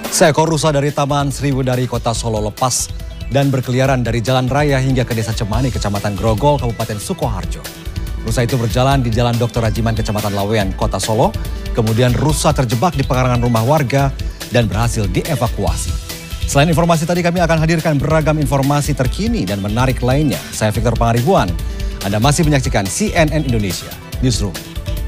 Seekor rusa dari Taman Sriwedari Kota Solo lepas dan berkeliaran dari jalan raya hingga ke Desa Cemani, Kecamatan Grogol, Kabupaten Sukoharjo. Rusa itu berjalan di Jalan Dr. Rajiman, Kecamatan Lawean, Kota Solo. Kemudian rusa terjebak di pekarangan rumah warga dan berhasil dievakuasi. Selain informasi tadi, kami akan hadirkan beragam informasi terkini dan menarik lainnya. Saya Victor Pangaribuan. Anda masih menyaksikan CNN Indonesia Newsroom.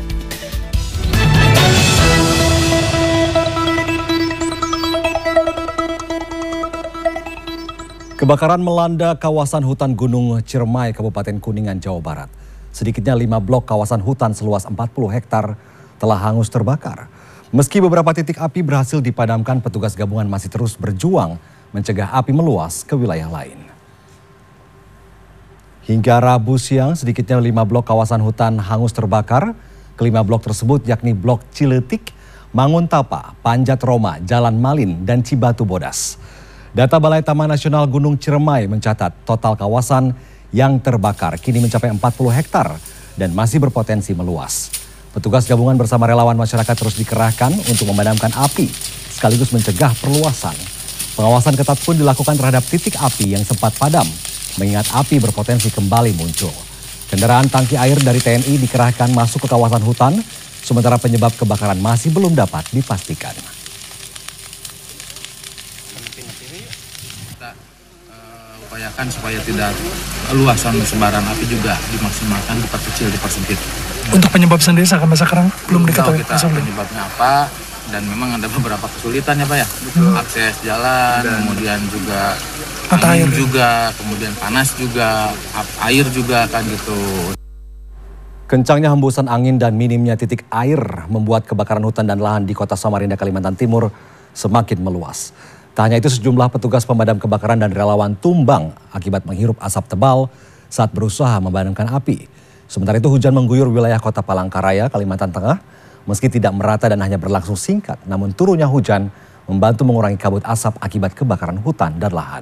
Kebakaran melanda kawasan hutan Gunung Ciremai, Kabupaten Kuningan, Jawa Barat. Sedikitnya 5 blok kawasan hutan seluas 40 hektar telah hangus terbakar. Meski beberapa titik api berhasil dipadamkan, petugas gabungan masih terus berjuang mencegah api meluas ke wilayah lain. Hingga Rabu siang, sedikitnya 5 blok kawasan hutan hangus terbakar. Kelima blok tersebut yakni Blok Ciletik, Manguntapa, Panjat Roma, Jalan Malin, dan Cibatu Bodas. Data Balai Taman Nasional Gunung Ciremai mencatat total kawasan yang terbakar kini mencapai 40 hektar dan masih berpotensi meluas. Petugas gabungan bersama relawan masyarakat terus dikerahkan untuk memadamkan api sekaligus mencegah perluasan. Pengawasan ketat pun dilakukan terhadap titik api yang sempat padam, mengingat api berpotensi kembali muncul. Kendaraan tangki air dari TNI dikerahkan masuk ke kawasan hutan, sementara penyebab kebakaran masih belum dapat dipastikan. Kita upayakan supaya tidak luasan sebaran api juga dimaksimalkan, diperkecil, dipersempit. Untuk penyebab sendiri sampai sekarang belum diketahui penyebabnya apa, dan memang ada beberapa kesulitan ya Pak ya. Akses jalan, kemudian juga angin juga, kemudian panas juga, air juga kan gitu. Kencangnya hembusan angin dan minimnya titik air membuat kebakaran hutan dan lahan di Kota Samarinda, Kalimantan Timur semakin meluas. Tak hanya itu, sejumlah petugas pemadam kebakaran dan relawan tumbang akibat menghirup asap tebal saat berusaha memadamkan api. Sementara itu hujan mengguyur wilayah Kota Palangkaraya, Kalimantan Tengah. Meski tidak merata dan hanya berlangsung singkat, namun turunnya hujan membantu mengurangi kabut asap akibat kebakaran hutan dan lahan.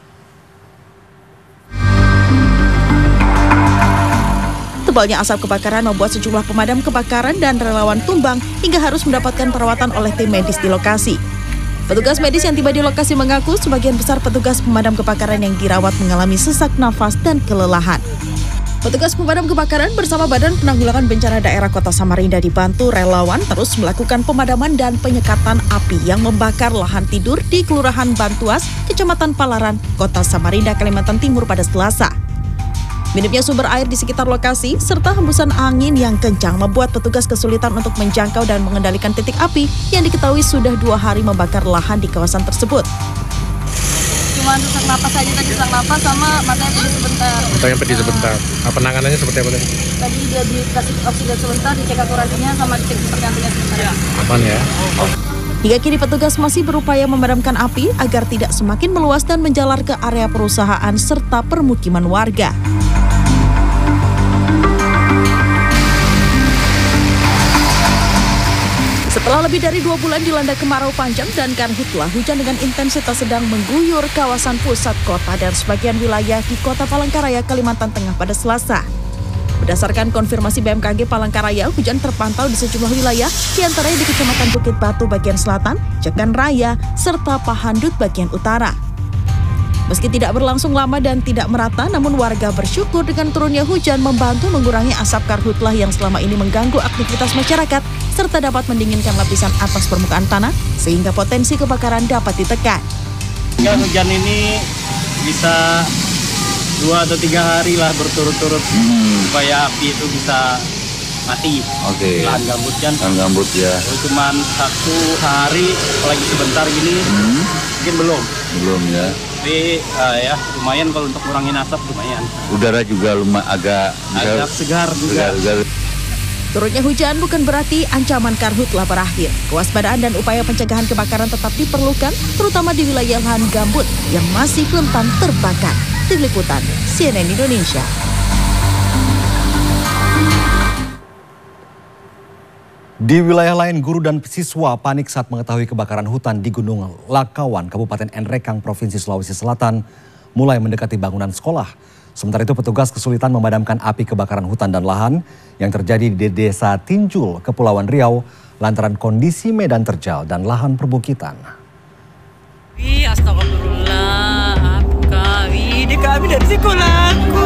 Tebalnya asap kebakaran membuat sejumlah pemadam kebakaran dan relawan tumbang hingga harus mendapatkan perawatan oleh tim medis di lokasi. Petugas medis yang tiba di lokasi mengaku sebagian besar petugas pemadam kebakaran yang dirawat mengalami sesak nafas dan kelelahan. Petugas pemadam kebakaran bersama Badan Penanggulangan Bencana Daerah Kota Samarinda dibantu relawan terus melakukan pemadaman dan penyekatan api yang membakar lahan tidur di Kelurahan Bantuas, Kecamatan Palaran, Kota Samarinda, Kalimantan Timur pada Selasa. Minimnya sumber air di sekitar lokasi serta hembusan angin yang kencang membuat petugas kesulitan untuk menjangkau dan mengendalikan titik api yang diketahui sudah 2 hari membakar lahan di kawasan tersebut. Cuma sesak napas aja tadi, sesak napas sama matanya pedih sebentar. Matanya pedih sebentar. Penanganannya seperti apa tadi? Tadi dia dikasih oksigen sebentar, dicek akurasinya sama dicek jantungnya sebentar. Aman ya? Hingga kini petugas masih berupaya memadamkan api agar tidak semakin meluas dan menjalar ke area perusahaan serta permukiman warga. Setelah lebih dari 2 bulan dilanda kemarau panjang dan karhutlah, hujan dengan intensitas sedang mengguyur kawasan pusat kota dan sebagian wilayah di Kota Palangkaraya, Kalimantan Tengah pada Selasa. Berdasarkan konfirmasi BMKG Palangkaraya, hujan terpantau di sejumlah wilayah, diantaranya di Kecamatan Bukit Batu bagian selatan, Cekan Raya, serta Pahandut bagian utara. Meski tidak berlangsung lama dan tidak merata, namun warga bersyukur dengan turunnya hujan membantu mengurangi asap karhutlah yang selama ini mengganggu aktivitas masyarakat, serta dapat mendinginkan lapisan atas permukaan tanah, sehingga potensi kebakaran dapat ditekan. Hujan ini bisa 2 atau 3 hari lah berturut-turut supaya api itu bisa mati. Oke. Lahan gambut kan? Lahan gambut ya. Cuman 1 hari, apalagi sebentar gini, mungkin belum. Belum ya. Tapi ya lumayan kalau untuk kurangin asap lumayan. Udara juga agak segar juga. Turunnya hujan bukan berarti ancaman karhutlah berakhir. Kewaspadaan dan upaya pencegahan kebakaran tetap diperlukan, terutama di wilayah lahan gambut yang masih rentan terbakar. Tim Liputan CNN Indonesia. Di wilayah lain, guru dan siswa panik saat mengetahui kebakaran hutan di Gunung Lakawan, Kabupaten Enrekang, Provinsi Sulawesi Selatan, mulai mendekati bangunan sekolah. Sementara itu petugas kesulitan memadamkan api kebakaran hutan dan lahan yang terjadi di Desa Tinjul, Kepulauan Riau, lantaran kondisi medan terjal dan lahan perbukitan. ini kami dari sekolahku.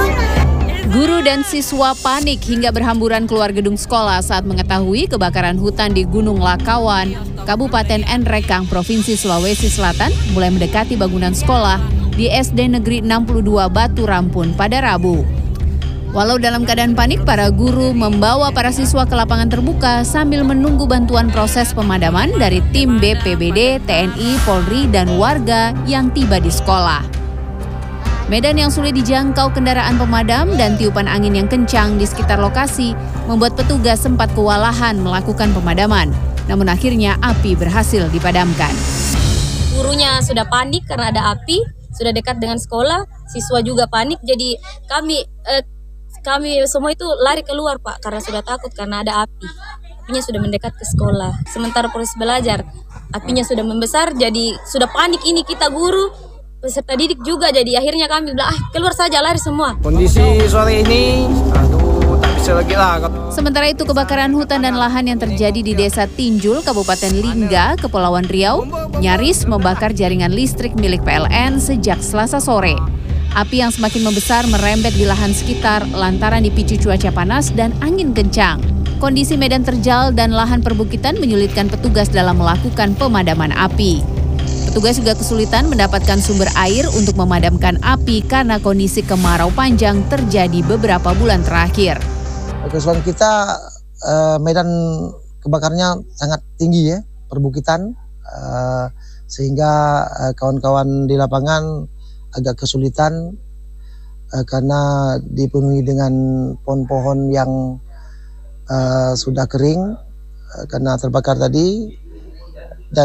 Guru dan siswa panik hingga berhamburan keluar gedung sekolah saat mengetahui kebakaran hutan di Gunung Lakawan, Kabupaten Nrekang, Provinsi Sulawesi Selatan mulai mendekati bangunan sekolah di SD Negeri 62 Batu Rampun pada Rabu. Walau dalam keadaan panik, para guru membawa para siswa ke lapangan terbuka sambil menunggu bantuan proses pemadaman dari tim BPBD, TNI, Polri, dan warga yang tiba di sekolah. Medan yang sulit dijangkau kendaraan pemadam dan tiupan angin yang kencang di sekitar lokasi membuat petugas sempat kewalahan melakukan pemadaman. Namun akhirnya api berhasil dipadamkan. Gurunya sudah panik karena ada api, sudah dekat dengan sekolah, siswa juga panik, jadi kami semua itu lari keluar Pak karena sudah takut karena ada api. Apinya sudah mendekat ke sekolah. Sementara proses belajar, apinya sudah membesar, jadi sudah panik ini kita guru, peserta didik juga, jadi akhirnya kami bilang keluar saja, lari semua. Kondisi sore ini, tak bisa lagi lah. Sementara itu kebakaran hutan dan lahan yang terjadi di Desa Tinjul, Kabupaten Lingga, Kepulauan Riau, nyaris membakar jaringan listrik milik PLN sejak Selasa sore. Api yang semakin membesar merembet di lahan sekitar lantaran dipicu cuaca panas dan angin kencang. Kondisi medan terjal dan lahan perbukitan menyulitkan petugas dalam melakukan pemadaman api. Petugas juga kesulitan mendapatkan sumber air untuk memadamkan api karena kondisi kemarau panjang terjadi beberapa bulan terakhir. Kesulitan kita medan kebakarnya sangat tinggi ya, perbukitan, sehingga kawan-kawan di lapangan agak kesulitan karena dipenuhi dengan pohon-pohon yang sudah kering karena terbakar tadi, dan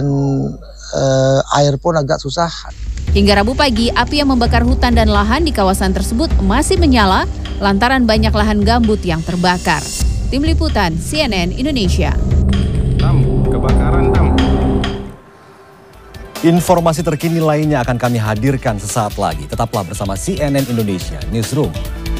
air pun agak susah. Hingga Rabu pagi, api yang membakar hutan dan lahan di kawasan tersebut masih menyala lantaran banyak lahan gambut yang terbakar. Tim Liputan CNN Indonesia. Kebakaran Tam. Informasi terkini lainnya akan kami hadirkan sesaat lagi. Tetaplah bersama CNN Indonesia Newsroom.